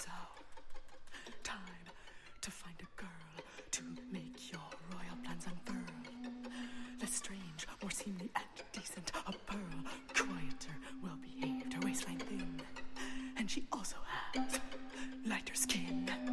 Time to find a girl to make your royal plans unfurl. Less strange, more seemly and decent, a pearl